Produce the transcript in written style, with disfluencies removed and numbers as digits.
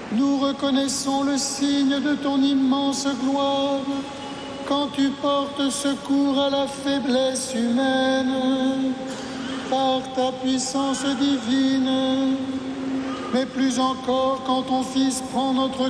Nous reconnaissons le signe de ton immense gloire quand tu portes secours à la faiblesse humaine par ta puissance divine, mais plus encore quand ton Fils prend notre